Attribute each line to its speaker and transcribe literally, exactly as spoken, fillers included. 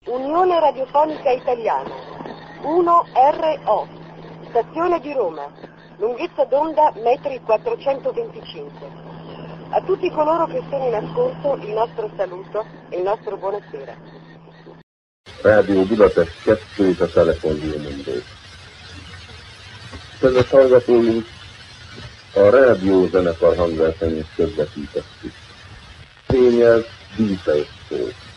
Speaker 1: Unione Radiofonica Italiana, uno R O, stazione di Roma, lunghezza d'onda metri quattrocentoventicinque. A tutti coloro che sono in ascolto il nostro saluto e il nostro buonasera.
Speaker 2: Rádió Budapest kettő a telefonhívmondó. Kedves hallgatóink, a rádiózenekar hangversenyét közvetítettük. Tényel Díszei szó.